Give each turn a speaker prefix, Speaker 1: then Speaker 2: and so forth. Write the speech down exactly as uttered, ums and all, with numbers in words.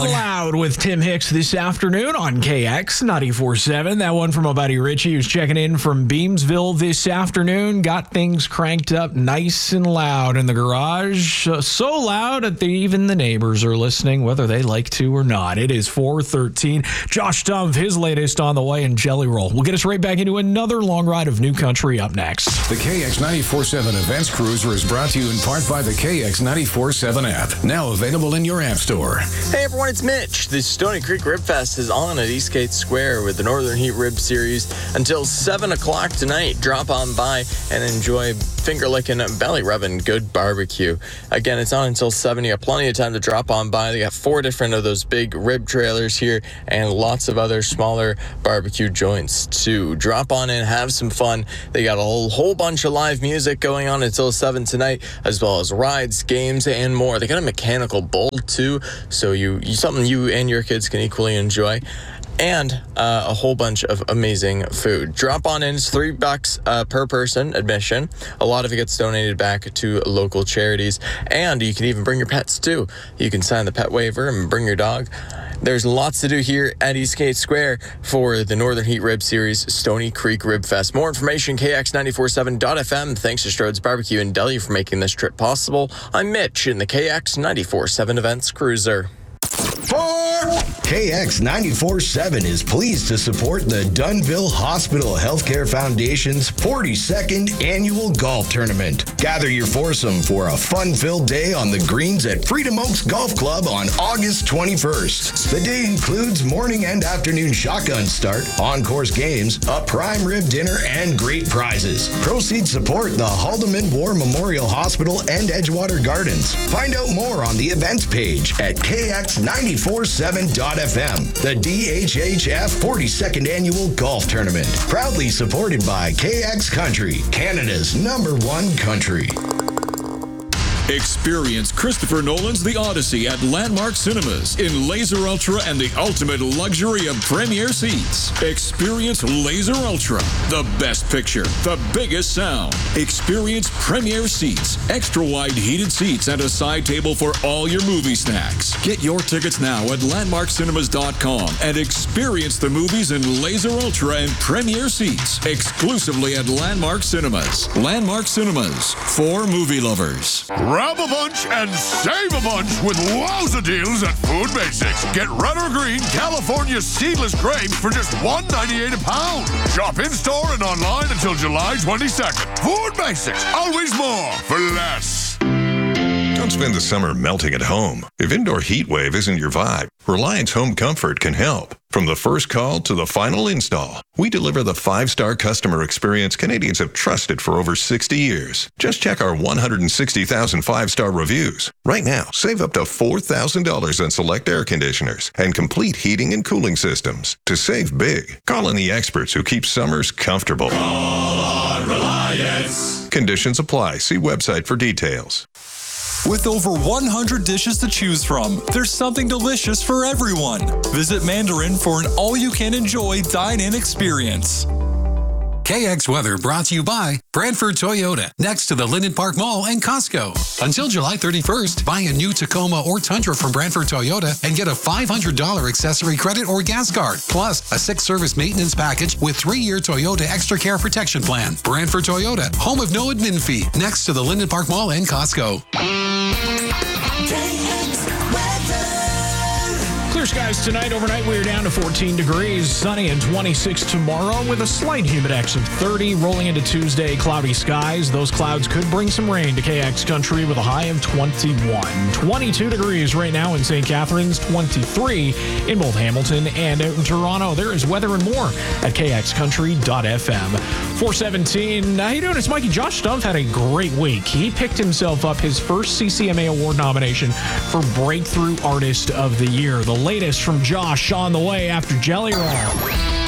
Speaker 1: Loud.
Speaker 2: Loud with Tim Hicks this afternoon on K X ninety-four point seven. That one from my buddy Richie, who's checking in from Beamsville this afternoon. Got things cranked up nice and loud in the garage. Uh, so loud that the, even the neighbors are listening, whether they like to or not. It is four thirteen. Josh Stumpf, his latest on the way, and Jelly Roll. We'll get us right back into another long ride of New Country up next.
Speaker 3: The K X ninety-four point seven Events Cruiser is brought to you in part by the K X ninety-four point seven app. Now available in your app store.
Speaker 4: Hey everyone, it's Mitch. The Stony Creek Rib Fest is on at Eastgate Square with the Northern Heat Rib Series until seven o'clock tonight. Drop on by and enjoy finger licking, belly rubbing, good barbecue. Again, it's on until seven. You got plenty of time to drop on by. They got four different of those big rib trailers here and lots of other smaller barbecue joints too. Drop on in, have some fun. They got a whole, whole bunch of live music going on until seven tonight, as well as rides, games, and more. They got a mechanical bull too, so you, you something you and your kids can equally enjoy. And uh, a whole bunch of amazing food. Drop on in. It's three bucks uh, per person admission. A lot of it gets donated back to local charities. And you can even bring your pets too. You can sign the pet waiver and bring your dog. There's lots to do here at Eastgate Square for the Northern Heat Rib Series Stony Creek Rib Fest. More information, K X ninety-four point seven dot F M. Thanks to Strode's Barbecue in Delhi for making this trip possible. I'm Mitch in the K X ninety-four point seven Events Cruiser.
Speaker 5: K X ninety-four point seven is pleased to support the Dunnville Hospital Healthcare Foundation's forty-second annual golf tournament. Gather your foursome for a fun-filled day on the greens at Freedom Oaks Golf Club on August twenty-first. The day includes morning and afternoon shotgun start, on-course games, a prime rib dinner, and great prizes. Proceeds support the Haldeman War Memorial Hospital and Edgewater Gardens. Find out more on the events page at K X ninety-four point seven dot F M. The D H H F forty-second Annual Golf Tournament. Proudly supported by K X Country, Canada's number one country.
Speaker 6: Experience Christopher Nolan's The Odyssey at Landmark Cinemas in Laser Ultra and the ultimate luxury of premier seats. Experience Laser Ultra, the best picture, the biggest sound. Experience premier seats, extra wide heated seats, and a side table for all your movie snacks. Get your tickets now at landmark cinemas dot com and experience the movies in Laser Ultra and premier seats exclusively at Landmark Cinemas. Landmark Cinemas, for movie lovers.
Speaker 7: Grab a bunch and save a bunch with wowza deals at Food Basics. Get red or green California seedless grapes for just one dollar and ninety-eight cents a pound. Shop in-store and online until July twenty-second. Food Basics, always more for less.
Speaker 8: Don't spend the summer melting at home. If indoor heat wave isn't your vibe, Reliance Home Comfort can help. From the first call to the final install, we deliver the five-star customer experience Canadians have trusted for over sixty years. Just check our one hundred sixty thousand five-star reviews. Right now, save up to four thousand dollars on select air conditioners and complete heating and cooling systems. To save big, call in the experts who keep summers comfortable.
Speaker 9: Call on Reliance.
Speaker 8: Conditions apply. See website for details.
Speaker 10: With over one hundred dishes to choose from, there's something delicious for everyone. Visit Mandarin for an all-you-can-enjoy dine-in experience.
Speaker 11: K X Weather brought to you by Brantford Toyota, next to the Linden Park Mall and Costco. Until July thirty-first, buy a new Tacoma or Tundra from Brantford Toyota and get a five hundred dollars accessory credit or gas card, plus a six-service maintenance package with three-year Toyota Extra Care Protection Plan. Brantford Toyota, home of no admin fee, next to the Linden Park Mall and Costco.
Speaker 2: Clear skies tonight. Overnight, we are down to fourteen degrees. Sunny and twenty-six tomorrow with a slight humidex of thirty. Rolling into Tuesday, cloudy skies. Those clouds could bring some rain to K X Country with a high of twenty-one. twenty-two degrees right now in Saint Catharines. twenty-three in both Hamilton and out in Toronto. There is weather and more at K X country dot F M. four seventeen. How you doing? It's Mikey. Josh Stumpf had a great week. He picked himself up his first C C M A Award nomination for Breakthrough Artist of the Year. The latest from Josh on the way after Jelly Roll.